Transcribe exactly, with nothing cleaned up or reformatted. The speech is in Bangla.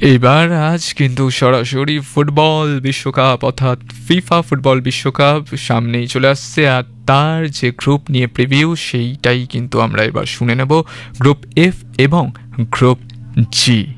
এবার আজ কিন্তু সরাসরি ফুটবল বিশ্বকাপ অর্থাৎ ফিফা ফুটবল বিশ্বকাপ সামনেই চলে আসছে, আর তার যে গ্রুপ নিয়ে প্রিভিউ সেইটাই কিন্তু আমরা এবার শুনে নেব, গ্রুপ এফ এবং গ্রুপ জি।